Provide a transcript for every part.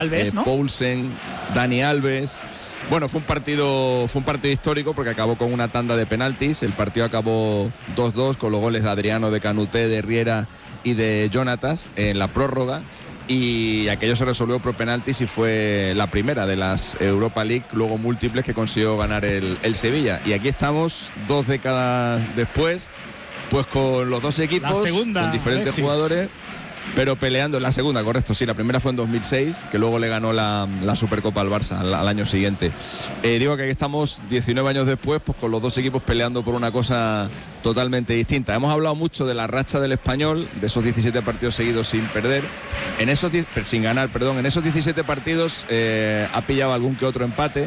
Alves, ¿no? Poulsen, Dani Alves. Bueno, fue un partido histórico porque acabó con una tanda de penaltis. El partido acabó 2-2 con los goles de Adriano, de Canuté, de Riera y de Jonatas en la prórroga. Y aquello se resolvió por penaltis y fue la primera de las Europa League, luego múltiples, que consiguió ganar el Sevilla. Y aquí estamos 2 décadas después, pues con los dos equipos, con diferentes jugadores, pero peleando en la segunda, correcto, sí, la primera fue en 2006, que luego le ganó la Supercopa al Barça al año siguiente. Digo que aquí estamos 19 años después, pues con los dos equipos peleando por una cosa totalmente distinta. Hemos hablado mucho de la racha del Español, de esos 17 partidos seguidos sin perder, sin ganar, perdón. En esos 17 partidos ha pillado algún que otro empate.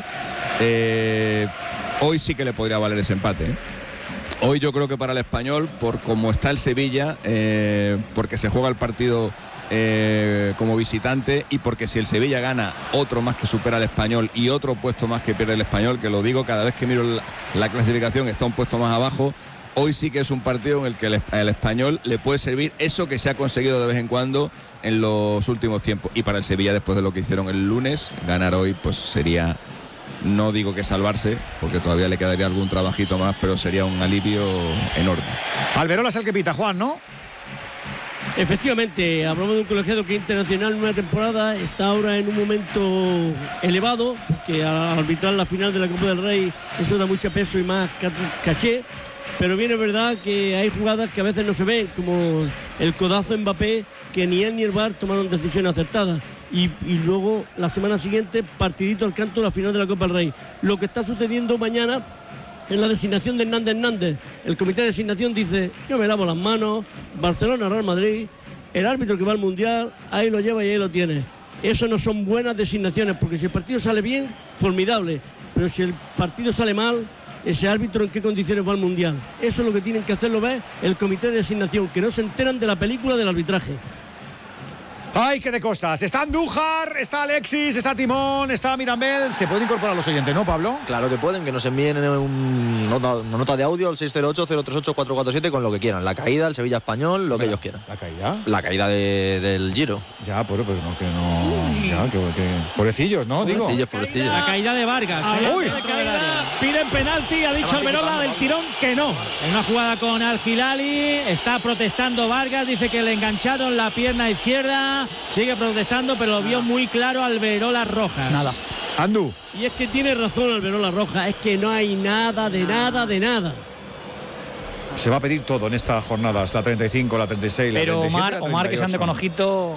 Hoy sí que le podría valer ese empate, ¿eh? Hoy yo creo que para el Español, por cómo está el Sevilla, porque se juega el partido como visitante, y porque si el Sevilla gana, otro más que supera al Español y otro puesto más que pierde el Español, que lo digo cada vez que miro la clasificación, está un puesto más abajo. Hoy sí que es un partido en el que el Español le puede servir eso que se ha conseguido de vez en cuando en los últimos tiempos. Y para el Sevilla, después de lo que hicieron el lunes, ganar hoy pues sería... No digo que salvarse, porque todavía le quedaría algún trabajito más, pero sería un alivio enorme. Alberola es el que pita, Juan, ¿no? Efectivamente, hablamos de un colegiado que internacional en una temporada, está ahora en un momento elevado, porque al arbitrar la final de la Copa del Rey eso da mucho peso y más caché, pero bien es verdad que hay jugadas que a veces no se ven, como el codazo Mbappé, que ni él ni el VAR tomaron decisiones acertadas. Y luego la semana siguiente partidito al canto de la final de la Copa del Rey. Lo que está sucediendo mañana en la designación de Hernández, el comité de designación dice: yo me lavo las manos, Barcelona, Real Madrid, el árbitro que va al Mundial, ahí lo lleva y ahí lo tiene. Eso no son buenas designaciones, porque si el partido sale bien, formidable, pero si el partido sale mal, ese árbitro en qué condiciones va al Mundial. Eso es lo que tienen que hacerlo ver el comité de designación, que no se enteran de la película del arbitraje. ¡Ay, qué de cosas! Está Andújar, está Alexis, está Timón, está Mirambel. Se pueden incorporar los oyentes, ¿no, Pablo? Claro que pueden, que nos envíen una nota de audio al 608-038-447 con lo que quieran. La caída, el Sevilla español, lo que ellos quieran. ¿La caída? La caída del Giro. Ya, pues no, que no... Ya, que pobrecillos, ¿no? Pobrecillos. La caída de Vargas. ¡Uy! Piden penalti, ha dicho Alberola del tirón que no. En una jugada con Al Hilali, está protestando Vargas, dice que le engancharon la pierna izquierda. Sigue protestando, pero lo vio muy claro Alberola Rojas. Nada. Andú. Y es que tiene razón Alberola Rojas, es que no hay nada de nada. Se va a pedir todo en esta jornada, hasta la 35, la 36, pero la 37, Omar, que se ande con ojito.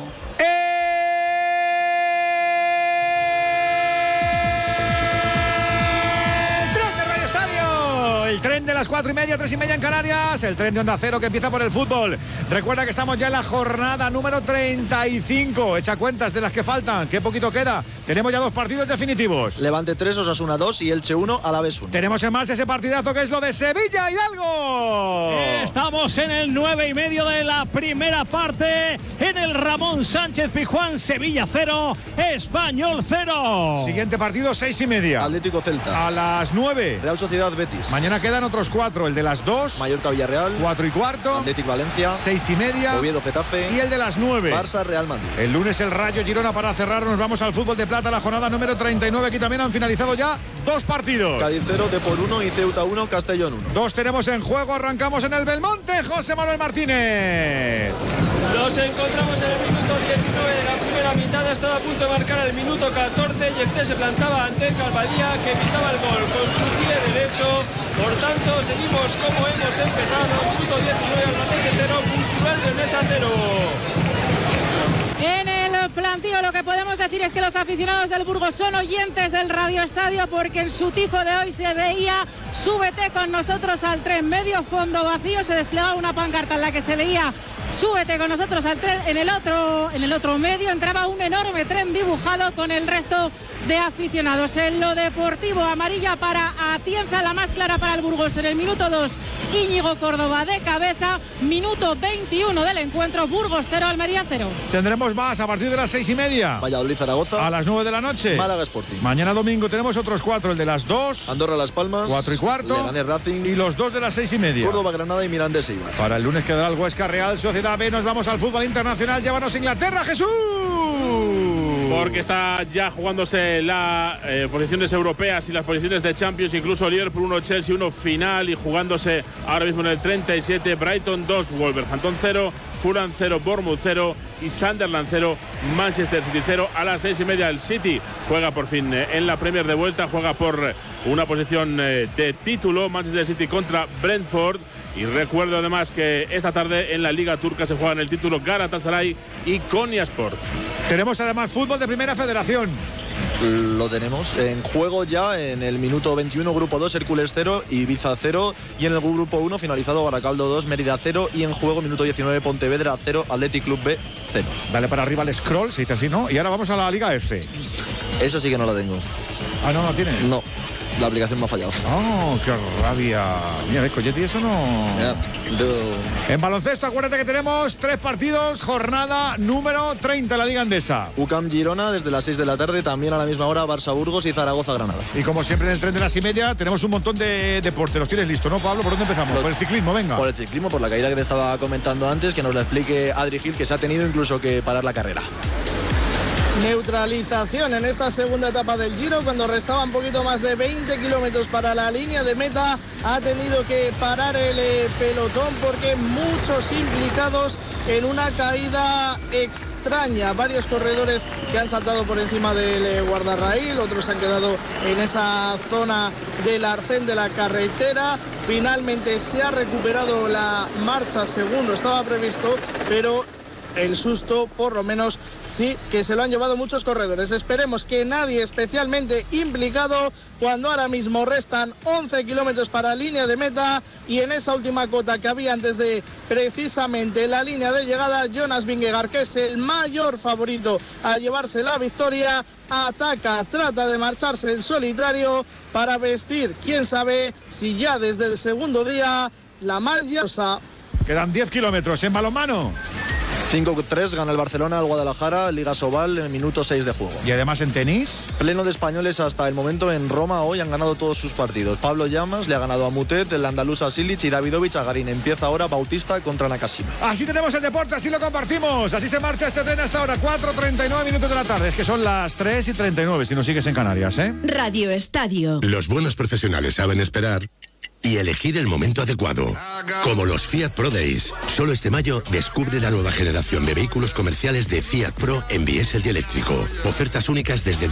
El tren de las 4:30, 3:30 en Canarias. El tren de Onda Cero que empieza por el fútbol. Recuerda que estamos ya en la jornada número 35. Echa cuentas de las que faltan. Qué poquito queda. Tenemos ya 2 partidos definitivos. Levante 3, Osasuna 2 y Elche 1, Alavés 1. Tenemos en marcha ese partidazo que es lo de Sevilla Hidalgo. Estamos en el 9:30 de la primera parte. En el Ramón Sánchez Pizjuán, Sevilla 0, Español 0. Siguiente partido, 6:30. Atlético Celta. A las 9. Real Sociedad Betis. Mañana quedan otros 4. El de las 2. Mallorca Villarreal. 4:15. Atlético Valencia. 6:30. Oviedo Getafe. Y el de las 9. Barça Real Madrid. El lunes el Rayo Girona para cerrar. Nos vamos al fútbol de plata, la jornada número 39. Aquí también han finalizado ya 2 partidos. Cádiz 0, Depor 1 y Ceuta 1, Castellón 1. 2 tenemos en juego. Arrancamos en el Belmonte. José Manuel Martínez. Nos encontramos en el minuto 19 de la primera mitad. Estaba a punto de marcar el minuto 14. Yefté se plantaba ante Calvadía, que evitaba el gol con su pie derecho. Por tanto, seguimos como hemos empezado. Minuto 19, Albacete 0, Cultural de Mesa 0. En el plantío lo que podemos decir es que los aficionados del Burgos son oyentes del Radio Estadio, porque en su tifo de hoy se veía "Súbete con nosotros al tren", medio fondo vacío, se desplegaba una pancarta en la que se leía "Súbete con nosotros al tren", en el otro medio entraba un enorme tren dibujado con el resto de aficionados. En lo deportivo, amarilla para Atienza, la más clara para el Burgos en el minuto 2, Íñigo Córdoba de cabeza. Minuto 21 del encuentro, Burgos 0, Almería 0. Tendremos más a partir de las 6:30. Valladolid Zaragoza. A las 9 de la noche. Málaga Sporting. Mañana domingo tenemos otros 4, el de las 2. Andorra Las Palmas. 4:15. Leganés Racing. Y los 2 de las 6:30. Córdoba Granada y Mirandés Eibar. Para el lunes quedará el Huesca Real Sociedad B. Nos vamos al fútbol internacional. Llévanos a Inglaterra, Jesús. porque está ya jugándose las posiciones europeas y las posiciones de Champions, incluso Liverpool 1, Chelsea 1 final, y jugándose ahora mismo en el 37 Brighton 2, Wolverhampton 0, Fulham 0, Bournemouth 0 y Sunderland 0, Manchester City 0. A las 6:30 el City juega por fin en la Premier de vuelta, juega por una posición de título, Manchester City contra Brentford. Y recuerdo además que esta tarde en la Liga Turca se juegan el título Galatasaray y Konyaspor. Tenemos además fútbol de Primera Federación. Lo tenemos en juego ya en el minuto 21, grupo 2, Hércules 0, Ibiza 0, y en el grupo 1 finalizado Baracaldo 2, Mérida 0, y en juego minuto 19, Pontevedra 0, Athletic Club B 0. Dale para arriba el scroll, se dice así, ¿no? Y ahora vamos a la Liga F. Esa sí que no la tengo. Ah, ¿no tienes? No, la aplicación me ha fallado. Oh, qué rabia. Mira, ves, Colletti, eso no... En baloncesto, acuérdate que tenemos 3 partidos, jornada número 30 en la Liga Endesa. UCAM Girona desde las 6 de la tarde, también a la misma hora Barça Burgos y Zaragoza Granada. Y como siempre en el tren de las 6:30 tenemos un montón de deporte. ¿Los tienes listo, no, Pablo? ¿Por dónde empezamos? Por el ciclismo, venga. Por el ciclismo, por la caída que te estaba comentando antes, que nos la explique Adri Gil, que se ha tenido incluso que parar la carrera. Neutralización en esta segunda etapa del Giro, cuando restaban poquito más de 20 kilómetros para la línea de meta. Ha tenido que parar el pelotón porque muchos implicados en una caída extraña. Varios corredores que han saltado por encima del guardarraíl, otros han quedado en esa zona del arcén de la carretera. Finalmente se ha recuperado la marcha según lo estaba previsto, pero el susto, por lo menos, sí que se lo han llevado muchos corredores. Esperemos que nadie especialmente implicado, cuando ahora mismo restan 11 kilómetros para línea de meta, y en esa última cota que había antes de precisamente la línea de llegada, Jonas Vingegaard, que es el mayor favorito a llevarse la victoria, ataca, trata de marcharse en solitario para vestir, quién sabe si ya desde el segundo día, la malla. Quedan 10 kilómetros en balonmano. 5-3 gana el Barcelona al Guadalajara, Liga Sobal, en el minuto 6 de juego. Y además en tenis, pleno de españoles hasta el momento en Roma. Hoy han ganado todos sus partidos. Pablo Llamas le ha ganado a Mutet, el andaluz a Silic y Davidovich a Garín. Empieza ahora Bautista contra Nakashima. Así tenemos el deporte, así lo compartimos. Así se marcha este tren hasta ahora, 4:39 minutos de la tarde. Es que son las 3:39 si nos sigues en Canarias, ¿eh? Radio Estadio. Los buenos profesionales saben esperar y elegir el momento adecuado. Como los Fiat Pro Days. Solo este mayo descubre la nueva generación de vehículos comerciales de Fiat Pro en diésel y eléctrico. Ofertas únicas desde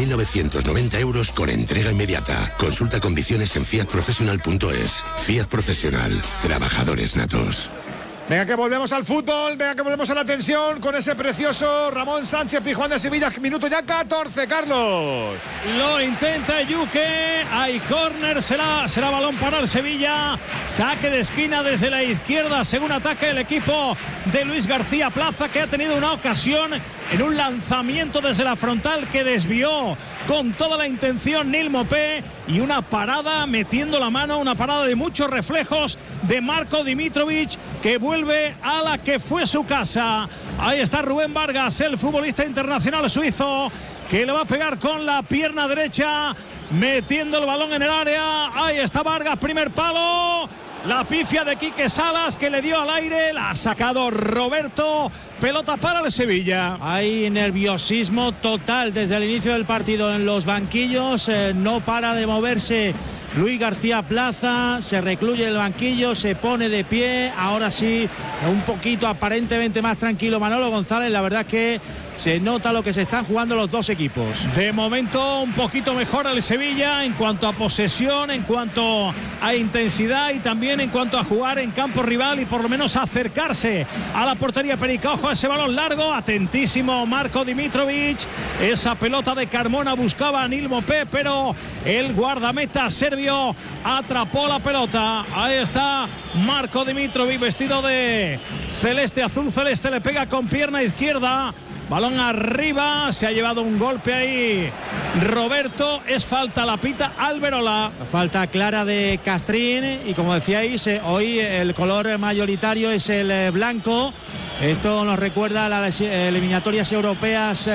17.990 euros con entrega inmediata. Consulta condiciones en fiatprofessional.es. Fiat Profesional. Trabajadores natos. Venga, que volvemos al fútbol, venga, que volvemos a la tensión con ese precioso Ramón Sánchez Pizjuán de Sevilla. Minuto ya 14, Carlos. Lo intenta Yuque, hay córner, será balón para el Sevilla. Saque de esquina desde la izquierda, según ataque el equipo de Luis García Plaza, que ha tenido una ocasión en un lanzamiento desde la frontal que desvió con toda la intención Nil Mopé, y una parada metiendo la mano, una parada de muchos reflejos de Marco Dimitrovic, que vuelve a la que fue su casa. Ahí está Rubén Vargas, el futbolista internacional suizo, que le va a pegar con la pierna derecha, metiendo el balón en el área. Ahí está Vargas, primer palo. La pifia de Quique Salas, que le dio al aire, la ha sacado Roberto. Pelota para el Sevilla. Hay nerviosismo total desde el inicio del partido en los banquillos. No para de moverse Luis García Plaza, se recluye el banquillo, se pone de pie. Ahora sí, un poquito aparentemente más tranquilo Manolo González. La verdad es que se nota lo que se están jugando los dos equipos. De momento un poquito mejor el Sevilla en cuanto a posesión, en cuanto a intensidad y también en cuanto a jugar en campo rival y por lo menos acercarse a la portería perica. Ojo a ese balón largo, atentísimo Marco Dimitrovic. Esa pelota de Carmona buscaba a Nil Mopé, pero el guardameta serbio atrapó la pelota. Ahí está Marco Dimitrovic, vestido de celeste, azul celeste, le pega con pierna izquierda. Balón arriba, se ha llevado un golpe ahí Roberto, es falta, la pita Alberola. Falta clara de Castrín, y como decíais, hoy el color mayoritario es el blanco. Esto nos recuerda a las eliminatorias europeas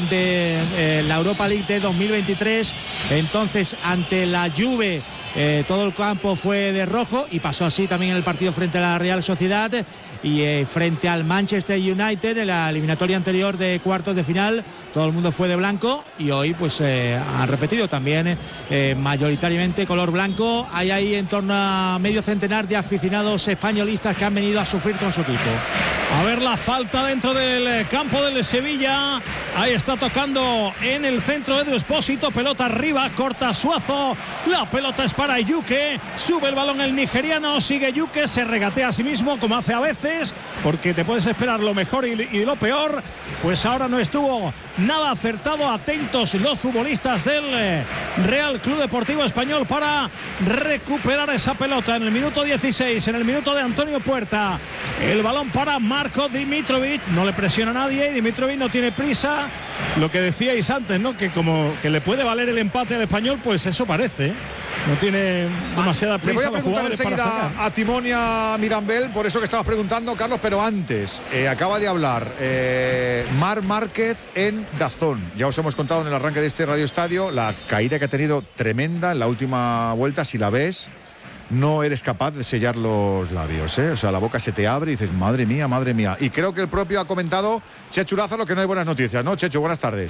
de la Europa League de 2023. Entonces, ante la Juve, todo el campo fue de rojo y pasó así también en el partido frente a la Real Sociedad y frente al Manchester United en la eliminatoria anterior de cuartos de final todo el mundo fue de blanco y hoy pues han repetido también mayoritariamente color blanco. Hay ahí en torno a medio centenar de aficionados españolistas que han venido a sufrir con su equipo. A ver la falta dentro del campo del Sevilla. Ahí está tocando en el centro Edu Espósito, pelota arriba, corta Suazo, la pelota es para Yuke, sube el balón el nigeriano, sigue Yuke, se regatea a sí mismo como hace a veces, porque te puedes esperar lo mejor y lo peor. Pues ahora no estuvo nada acertado. Atentos los futbolistas del Real Club Deportivo Español para recuperar esa pelota en el minuto 16, en el minuto de Antonio Puerta. El balón para Marko Dimitrovic, no le presiona a nadie, Dimitrovic no tiene prisa. Lo que decíais antes, ¿no? Que como que le puede valer el empate al Español, pues eso parece, ¿eh? No tiene demasiada prisa. Le voy a preguntar enseguida a Timonia Mirambel por eso que estabas preguntando, Carlos, pero antes acaba de hablar Marc Márquez en DAZN. Ya os hemos contado en el arranque de este Radio Estadio la caída que ha tenido tremenda en la última vuelta. Si la ves, no eres capaz de sellar los labios, ¿eh? O sea, la boca se te abre y dices, madre mía, madre mía. Y creo que el propio ha comentado Chechu Lázaro que no hay buenas noticias, ¿no? Chechu, buenas tardes.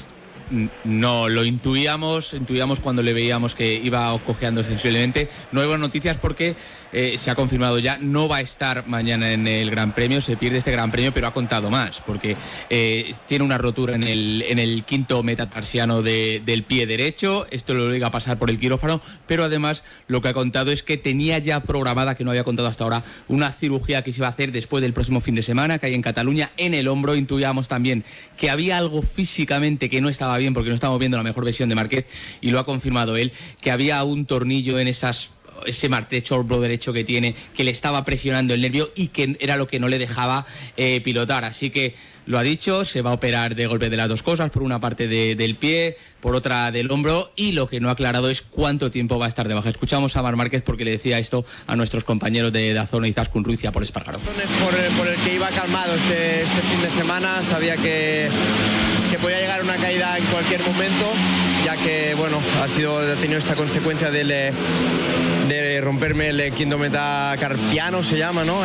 No, lo intuíamos cuando le veíamos que iba cojeando sensiblemente. No hay buenas noticias porque se ha confirmado ya, no va a estar mañana en el Gran Premio, se pierde este Gran Premio, pero ha contado más, porque tiene una rotura en el quinto metatarsiano del pie derecho. Esto lo obliga a pasar por el quirófano, pero además lo que ha contado es que tenía ya programada, que no había contado hasta ahora, una cirugía que se iba a hacer después del próximo fin de semana, que hay en Cataluña, en el hombro. Intuíamos también que había algo físicamente que no estaba bien, porque no estamos viendo la mejor versión de Márquez, y lo ha confirmado él, que había un tornillo en ese martecho hombro derecho que tiene, que le estaba presionando el nervio y que era lo que no le dejaba pilotar. Así que lo ha dicho, se va a operar de golpe de las dos cosas, por una parte del pie, por otra del hombro, y lo que no ha aclarado es cuánto tiempo va a estar de baja. Escuchamos a Marc Márquez porque le decía esto a nuestros compañeros de DAZN y Izaskun Ruizia por Espargaró. Por el que iba calmado este fin de semana, sabía que podía llegar una caída en cualquier momento, ya que bueno, ha tenido esta consecuencia de romperme el quinto metacarpiano, se llama, ¿no?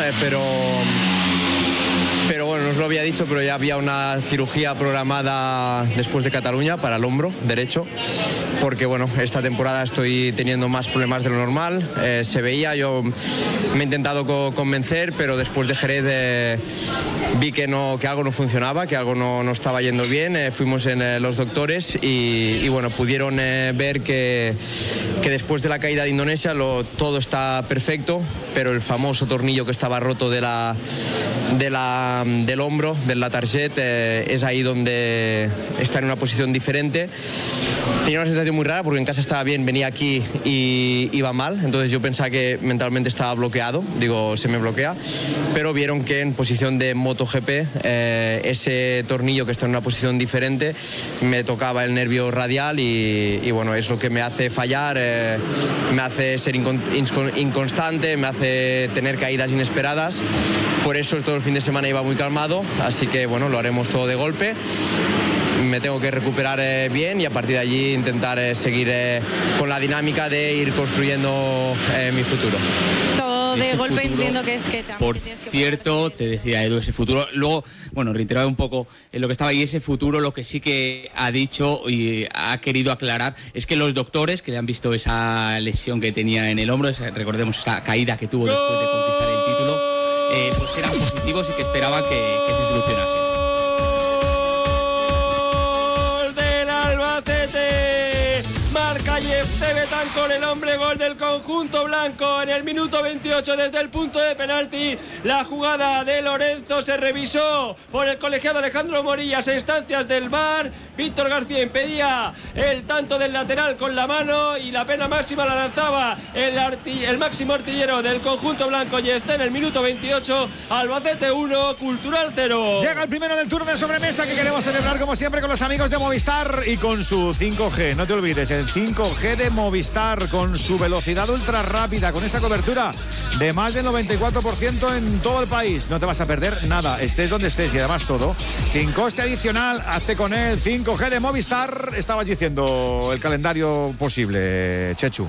Pero bueno, no os lo había dicho, pero ya había una cirugía programada después de Cataluña para el hombro derecho, porque bueno, esta temporada estoy teniendo más problemas de lo normal. Se veía, yo me he intentado convencer, pero después de Jerez vi que algo no funcionaba, que algo no estaba yendo bien. Fuimos en los doctores y bueno, pudieron ver que después de la caída de Indonesia todo está perfecto, pero el famoso tornillo que estaba roto del hombro, del la tarjeta, es ahí donde está en una posición diferente. Tenía una sensación muy rara porque en casa estaba bien, venía aquí y iba mal, entonces yo pensaba que mentalmente estaba bloqueado, se me bloquea, pero vieron que en posición de MotoGP ese tornillo que está en una posición diferente me tocaba el nervio radial y bueno, es lo que me hace fallar, me hace ser inconstante, me hace tener caídas inesperadas. Por eso todo el fin de semana iba muy calmado, así que bueno, lo haremos todo de golpe. Me tengo que recuperar bien y a partir de allí intentar seguir con la dinámica de ir construyendo mi futuro. Todo de golpe, futuro, entiendo que es que también. Por cierto, te decía Edu, ese futuro. Luego, bueno, reiteraba un poco en lo que estaba ahí. Ese futuro, lo que sí que ha dicho y ha querido aclarar es que los doctores que le han visto esa lesión que tenía en el hombro, recordemos esa caída que tuvo después de conquistar el título, pues eran positivos y que esperaban que se solucionase. Marca Jefté Betancor, el hombre gol del conjunto blanco en el minuto 28 desde el punto de penalti. La jugada de Lorenzo se revisó por el colegiado Alejandro Morillas a instancias del VAR. Víctor García impedía el tanto del lateral con la mano y la pena máxima la lanzaba el máximo artillero del conjunto blanco, Jefté, en el minuto 28. Albacete 1, Cultural 0. Llega el primero del turno de sobremesa que queremos celebrar como siempre con los amigos de Movistar y con su 5G. No te olvides, el 5G 5G de Movistar, con su velocidad ultra rápida, con esa cobertura de más del 94% en todo el país. No te vas a perder nada, estés donde estés, y además todo sin coste adicional. Hazte con él. 5G de Movistar. Estabas diciendo el calendario posible, Chechu.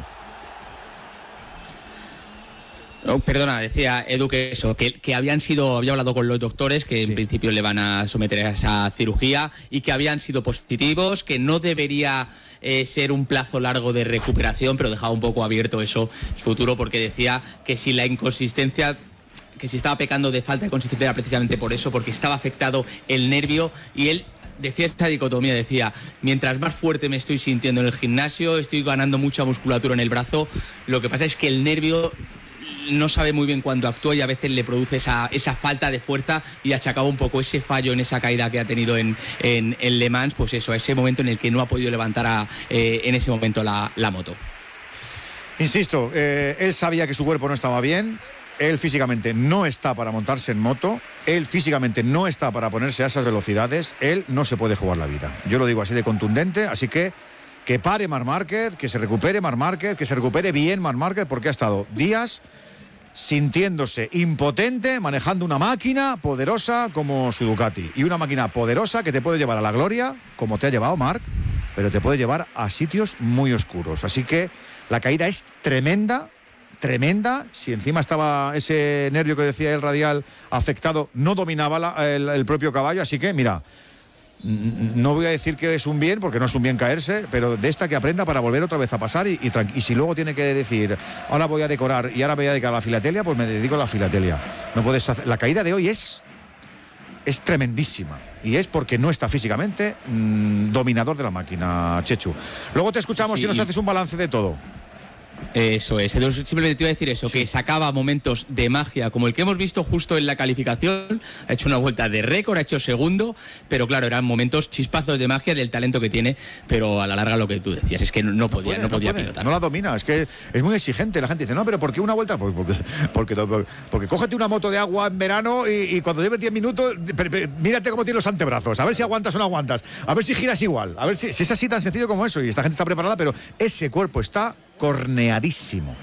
No, perdona, decía Edu que eso, que había hablado con los doctores que en principio le van a someter a esa cirugía y que habían sido positivos, que no debería ser un plazo largo de recuperación, pero dejaba un poco abierto eso el futuro, porque decía que si la inconsistencia, que si estaba pecando de falta de consistencia era precisamente por eso, porque estaba afectado el nervio, y él decía esta dicotomía, decía, mientras más fuerte me estoy sintiendo en el gimnasio, estoy ganando mucha musculatura en el brazo, lo que pasa es que el nervio no sabe muy bien cuándo actúa y a veces le produce esa falta de fuerza, y achacaba un poco ese fallo en esa caída que ha tenido en Le Mans, pues eso, ese momento en el que no ha podido levantar en ese momento la moto. Insisto, él sabía que su cuerpo no estaba bien, él físicamente no está para montarse en moto, él físicamente no está para ponerse a esas velocidades, él no se puede jugar la vida. Yo lo digo así de contundente, así que pare Marc Márquez, que se recupere Marc Márquez, que se recupere bien Marc Márquez, porque ha estado días sintiéndose impotente, manejando una máquina poderosa como su Ducati, y una máquina poderosa que te puede llevar a la gloria, como te ha llevado Marc, pero te puede llevar a sitios muy oscuros. Así que la caída es tremenda, si encima estaba ese nervio que decía el radial afectado, no dominaba el propio caballo, así que mira, no voy a decir que es un bien, porque no es un bien caerse, pero de esta que aprenda para volver otra vez a pasar, y si luego tiene que decir, ahora voy a decorar y ahora voy a dedicar a la filatelia, pues me dedico a la filatelia. No puedes hacer. La caída de hoy es tremendísima, y es porque no está físicamente dominador de la máquina, Chechu. Luego te escuchamos y nos haces un balance de todo. Eso es, simplemente te iba a decir eso, que sacaba momentos de magia como el que hemos visto justo en la calificación. Ha hecho una vuelta de récord, ha hecho segundo, pero claro, eran momentos, chispazos de magia del talento que tiene, pero a la larga lo que tú decías es que no podía pilotar. No la domina, es que es muy exigente. La gente dice, no, pero ¿por qué una vuelta? Pues porque cógete una moto de agua en verano y cuando lleves 10 minutos, mírate cómo tiene los antebrazos, a ver si aguantas o no aguantas, a ver si giras igual, a ver si es así tan sencillo como eso, y esta gente está preparada, pero ese cuerpo está corneadísimo.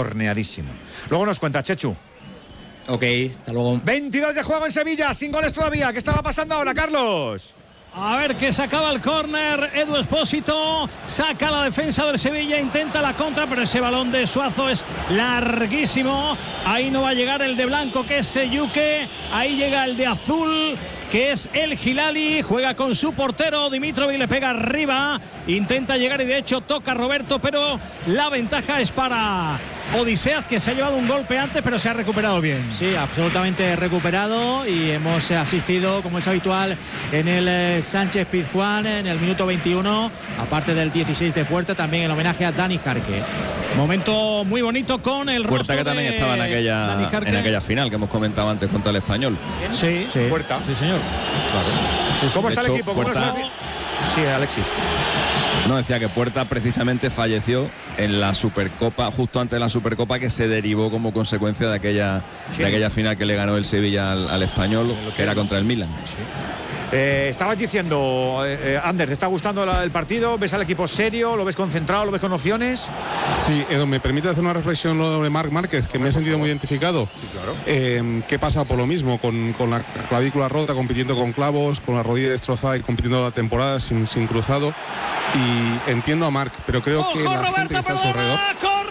Luego nos cuenta, Chechu. Ok, hasta luego. 22 de juego en Sevilla, sin goles todavía. ¿Qué estaba pasando ahora, Carlos? A ver, que sacaba el córner Edu Espósito, saca la defensa del Sevilla, intenta la contra, pero ese balón de Suazo es larguísimo. Ahí no va a llegar el de blanco, que es Seyuke. Ahí llega el de azul, que es el Hilali, juega con su portero Dimitrovic, le pega arriba, intenta llegar y de hecho toca a Roberto, pero la ventaja es para Odiseas, que se ha llevado un golpe antes, pero se ha recuperado bien. Sí, absolutamente recuperado, y hemos asistido, como es habitual, en el Sánchez Pizjuán, en el minuto 21, aparte del 16 de Puerta, también el homenaje a Dani Jarque. Momento muy bonito con el Puerta, que también estaba en aquella final que hemos comentado antes contra el Español. Sí. Puerta. Sí, señor. Claro. Sí, ¿cómo está el equipo? Puerta... Sí, Alexis. No, decía que Puerta precisamente falleció en la Supercopa, justo antes de la Supercopa, que se derivó como consecuencia de aquella final que le ganó el Sevilla al Español, que era contra el Milan. Sí. Estabas diciendo, Ander, ¿te está gustando el partido? ¿Ves al equipo serio? ¿Lo ves concentrado? ¿Lo ves con opciones? Sí, Edu, ¿me permite hacer una reflexión sobre Marc Márquez, que me he sentido muy identificado? Sí, claro. ¿Qué pasa por lo mismo? Con la clavícula rota, compitiendo con clavos, con la rodilla destrozada y compitiendo la temporada sin cruzado. Y entiendo a Marc, pero creo que la Roberto, gente que está a su alrededor...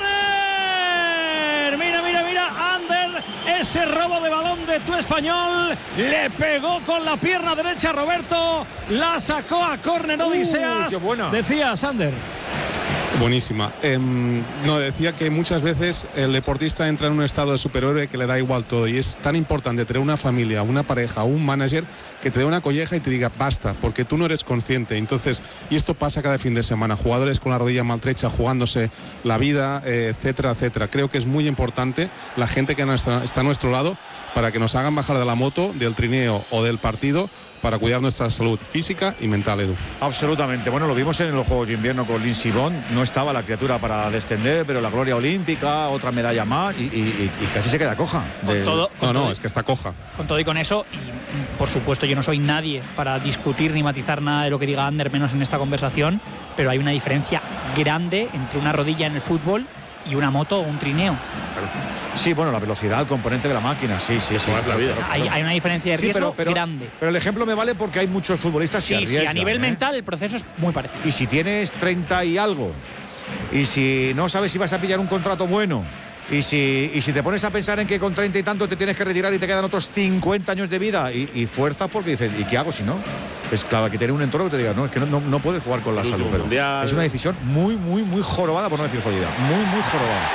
Mira, Ander, ese robo de balón de tu Español, le pegó con la pierna derecha a Roberto, la sacó a córner Odiseas. ¡Qué buena! Decías, Ander. Buenísima. No, decía que muchas veces el deportista entra en un estado de superhéroe que le da igual todo, y es tan importante tener una familia, una pareja, un manager que te dé una colleja y te diga basta, porque tú no eres consciente. Entonces, y esto pasa cada fin de semana, jugadores con la rodilla maltrecha jugándose la vida, etcétera, etcétera. Creo que es muy importante la gente que está a nuestro lado para que nos hagan bajar de la moto, del trineo o del partido, para cuidar nuestra salud física y mental, Edu. Absolutamente. Bueno, lo vimos en los Juegos de Invierno con Lindsey Vonn. No estaba la criatura para descender, pero la gloria olímpica, otra medalla más, y casi se queda coja. Es que está coja. Con todo y con eso, y por supuesto yo no soy nadie para discutir ni matizar nada de lo que diga Ander, menos en esta conversación, pero hay una diferencia grande entre una rodilla en el fútbol y una moto o un trineo. Sí, bueno, la velocidad, el componente de la máquina, sí. La vida. Hay una diferencia de riesgo grande. Pero el ejemplo me vale porque hay muchos futbolistas que arriesgan. Sí, a nivel mental el proceso es muy parecido. Y si tienes 30 y algo, y si no sabes si vas a pillar un contrato bueno, y si te pones a pensar en que con 30 y tanto te tienes que retirar y te quedan otros 50 años de vida y fuerzas porque dices, ¿y qué hago si no? Es claro, hay que tener un entorno que te diga, no, es que no puedes jugar con la salud. Pero es una decisión muy, muy, muy jorobada, por no decir jodida. Muy, muy jorobada.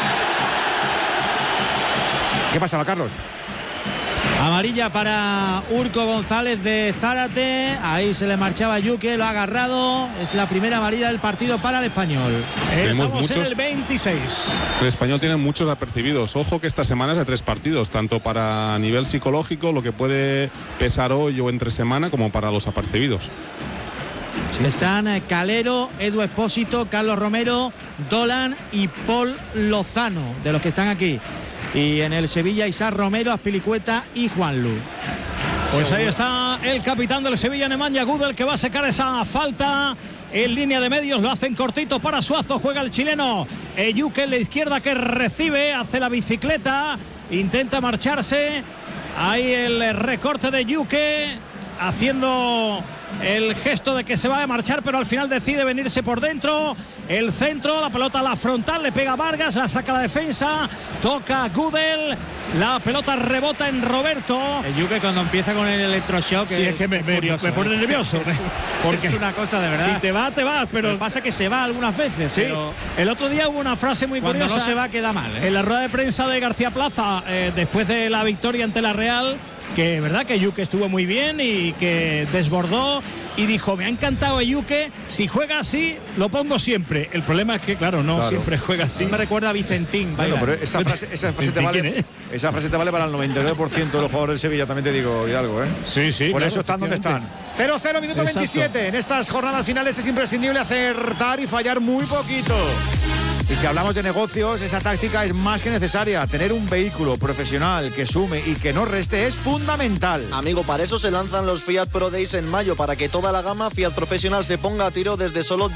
¿Qué pasaba, Carlos? Amarilla para Urco González de Zárate. Ahí se le marchaba Yuque, lo ha agarrado. Es la primera amarilla del partido para el Español. Estamos en el 26. El Español tiene muchos apercibidos. Ojo que esta semana es de 3 partidos, tanto para nivel psicológico, lo que puede pesar hoy o entre semana, como para los apercibidos. Están Calero, Edu Espósito, Carlos Romero, Dolan y Paul Lozano, de los que están aquí. Y en el Sevilla, Isaac Romero, Azpilicueta y Juanlu. Pues ahí está el capitán del Sevilla, Nemanja Gudel, que va a sacar esa falta en línea de medios. Lo hacen cortito para Suazo. Juega el chileno Yuque en la izquierda, que recibe, hace la bicicleta, intenta marcharse. Ahí el recorte de Yuque, haciendo el gesto de que se va a marchar, pero al final decide venirse por dentro. El centro, la pelota a la frontal, le pega Vargas, la saca la defensa, toca Gudel, la pelota rebota en Roberto. El Yuque cuando empieza con el electroshock, sí, es que me pone nervioso. Porque es una cosa de verdad. Si te vas, te vas, pero lo que pasa es que se va algunas veces. Sí. Pero el otro día hubo una frase muy curiosa. Cuando no se va, queda mal. En la rueda de prensa de García Plaza, después de la victoria ante la Real, que verdad que Yuque estuvo muy bien y que desbordó, y dijo, me ha encantado Yuque, si juega así lo pongo siempre. El problema es que claro, siempre juega así. Me recuerda a Vicentín. Bueno, pero esa frase te vale para el 99% de los jugadores del Sevilla, también te digo, Hidalgo, ¿eh? Sí, por claro, eso están donde están. 0-0, minuto 27. En estas jornadas finales es imprescindible acertar y fallar muy poquito. Y si hablamos de negocios, esa táctica es más que necesaria. Tener un vehículo profesional que sume y que no reste es fundamental. Amigo, para eso se lanzan los Fiat Pro Days en mayo, para que toda la gama Fiat Professional se ponga a tiro desde solo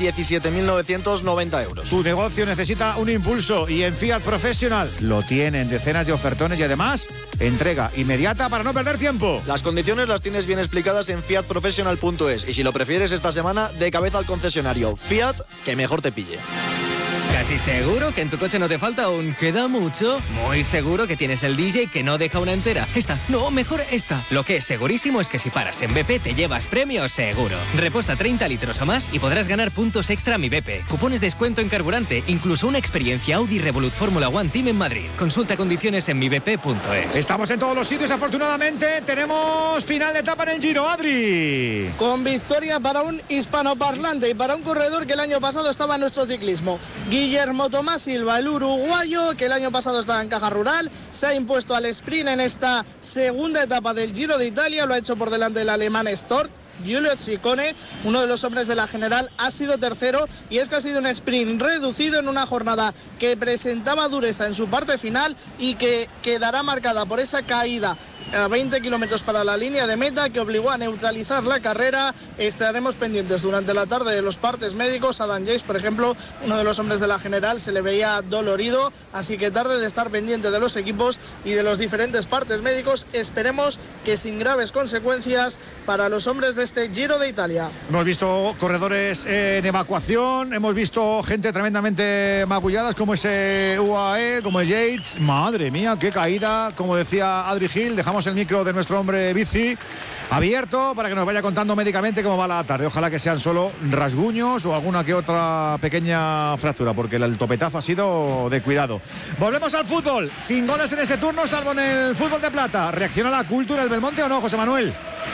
17.990 euros. Tu negocio necesita un impulso y en Fiat Professional lo tienen, decenas de ofertones y además entrega inmediata para no perder tiempo. Las condiciones las tienes bien explicadas en fiatprofessional.es y si lo prefieres esta semana, de cabeza al concesionario. Fiat, que mejor te pille. ¿Casi seguro que en tu coche no te falta un queda mucho? Muy seguro que tienes el DJ que no deja una entera. Mejor esta. Lo que es segurísimo es que si paras en BP te llevas premio seguro. Repuesta 30 litros o más y podrás ganar puntos extra a mi BP. Cupones de descuento en carburante, incluso una experiencia Audi Revolut Fórmula One Team en Madrid. Consulta condiciones en mibp.es. Estamos en todos los sitios, afortunadamente. Tenemos final de etapa en el Giro, Adri. Con victoria para un hispanoparlante y para un corredor que el año pasado estaba en nuestro ciclismo. Guillermo Tomás Silva, el uruguayo, que el año pasado estaba en Caja Rural, se ha impuesto al sprint en esta segunda etapa del Giro de Italia. Lo ha hecho por delante del alemán Stork. Giulio Ciccone, uno de los hombres de la general, ha sido tercero, y es que ha sido un sprint reducido en una jornada que presentaba dureza en su parte final y que quedará marcada por esa caída a 20 kilómetros para la línea de meta que obligó a neutralizar la carrera. Estaremos pendientes durante la tarde de los partes médicos. Adam Yates, por ejemplo, uno de los hombres de la general, se le veía dolorido, así que tarde de estar pendiente de los equipos y de los diferentes partes médicos. Esperemos que sin graves consecuencias para los hombres de este Giro de Italia. Hemos visto corredores en evacuación, hemos visto gente tremendamente magulladas como ese UAE, como es Yates. Madre mía, qué caída. Como decía Adri Gil, dejamos el micro de nuestro hombre bici abierto para que nos vaya contando médicamente cómo va la tarde. Ojalá que sean solo rasguños o alguna que otra pequeña fractura, porque el topetazo ha sido de cuidado. Volvemos al fútbol, sin goles en ese turno, salvo en el fútbol de plata. ¿Reacciona la cultura del Belmonte o no, José Manuel?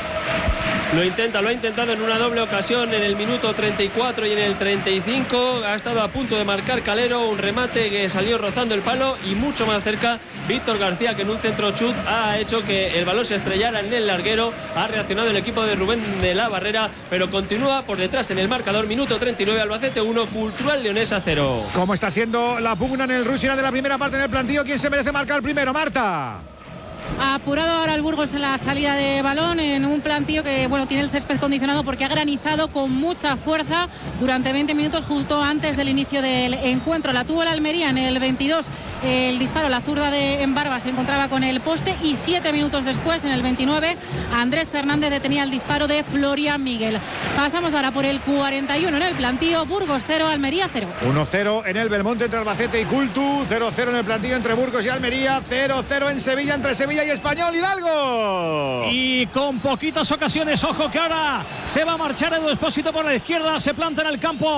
Lo ha intentado en una doble ocasión en el minuto 34 y en el 35. Ha estado a punto de marcar Calero, un remate que salió rozando el palo y mucho más cerca Víctor García, que en un centro chut ha hecho que el balón se estrellara en el larguero. Ha reaccionado el equipo de Rubén de la Barrera, pero continúa por detrás en el marcador. Minuto 39, Albacete 1, Cultural Leonesa 0. ¿Cómo está siendo la pugna en el Rusia de la primera parte en el plantillo? ¿Quién se merece marcar primero, Marta? Apurado ahora el Burgos en la salida de balón, en un plantío que tiene el césped condicionado porque ha granizado con mucha fuerza durante 20 minutos justo antes del inicio del encuentro. La tuvo el Almería en el 22, el disparo, la zurda de Embarba se encontraba con el poste, y 7 minutos después, en el 29, Andrés Fernández detenía el disparo de Florian Miguel. Pasamos ahora por el 41 en el plantío, Burgos 0, Almería 0. 1-0 en el Belmonte entre Albacete y Cultu, 0-0 en el plantío entre Burgos y Almería, 0-0 en Sevilla entre Sevilla y Español. Hidalgo. Y con poquitas ocasiones, ojo que ahora se va a marchar Edu Expósito por la izquierda, se planta en el campo